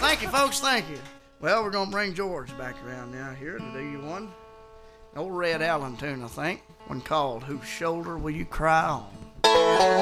Thank you, folks. Thank you. Well, we're going to bring George back around now here to do you one. Old Red Allen tune, I think. One called Whose Shoulder Will You Cry On?